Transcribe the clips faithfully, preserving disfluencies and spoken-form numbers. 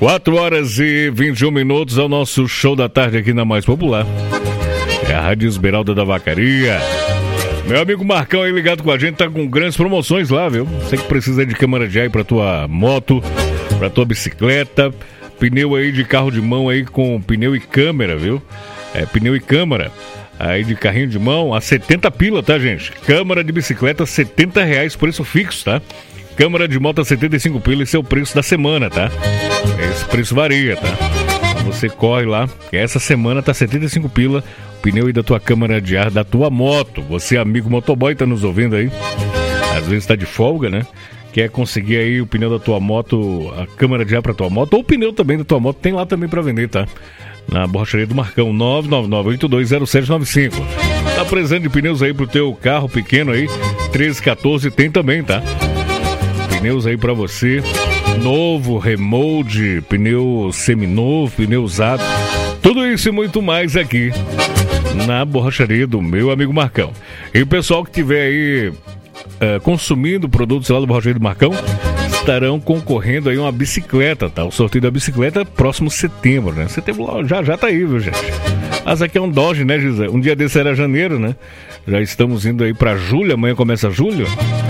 quatro horas e vinte e um minutos ao nosso show da tarde aqui na Mais Popular. É a Rádio Esmeralda da Vacaria. Meu amigo Marcão aí ligado com a gente, tá com grandes promoções lá, viu? Você que precisa de câmera de ar pra tua moto, pra tua bicicleta, pneu aí de carro de mão aí com pneu e câmera, viu? É, pneu e câmera aí de carrinho de mão a setenta pila, tá, gente? Câmera de bicicleta setenta reais, preço fixo, tá? Câmara de moto a setenta e cinco pila, esse é o preço da semana, tá? Esse preço varia, tá? Você corre lá, que essa semana tá setenta e cinco pila, o pneu aí da tua câmara de ar da tua moto. Você, amigo motoboy, tá nos ouvindo aí? Às vezes tá de folga, né? Quer conseguir aí o pneu da tua moto, a câmara de ar pra tua moto, ou o pneu também da tua moto, tem lá também pra vender, tá? Na borracharia do Marcão, nove nove nove oito dois zero sete nove cinco. Tá precisando de pneus aí pro teu carro pequeno aí, treze, quatorze tem também, tá? Pneus aí pra você, novo, remold, pneu seminovo, pneu usado, tudo isso e muito mais aqui na borracharia do meu amigo Marcão. E o pessoal que tiver aí uh, consumindo produtos lá do borracharia do Marcão estarão concorrendo aí uma bicicleta, tá? O sorteio da bicicleta próximo setembro, né? Setembro já, já tá aí, viu, gente? Mas aqui é um Dodge, né, Gisele? Um dia desse era janeiro, né? Já estamos indo aí pra julho, amanhã começa julho.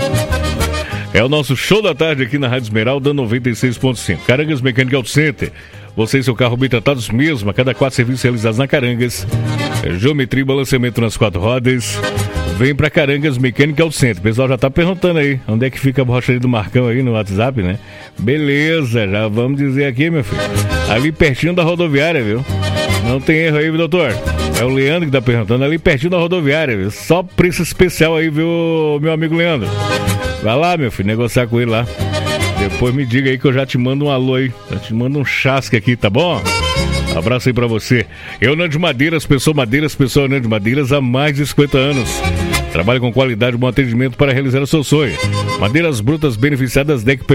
É o nosso show da tarde aqui na Rádio Esmeralda noventa e seis ponto cinco. Carangas Mecânica Auto Center. Você e seu carro bem tratados mesmo. A cada quatro serviços realizados na Carangas. Geometria e balanceamento nas quatro rodas. Vem pra Carangas Mecânica Auto Center. O pessoal já tá perguntando aí onde é que fica a borracharia do Marcão aí no WhatsApp, né? Beleza, já vamos dizer aqui, meu filho. Ali pertinho da rodoviária, viu? Não tem erro aí, viu, doutor? É o Leandro que tá perguntando. Ali pertinho da rodoviária, viu? Só preço especial aí, viu, meu amigo Leandro? Vai lá, meu filho, negociar com ele lá. Depois me diga aí que eu já te mando um alô aí. Já te mando um chasque aqui, tá bom? Abraço aí pra você. Eu, Nando Madeiras, pessoa Madeiras, pessoa Nando Madeiras há mais de cinquenta anos. Trabalho com qualidade e bom atendimento para realizar o seu sonho. Madeiras brutas beneficiadas D E C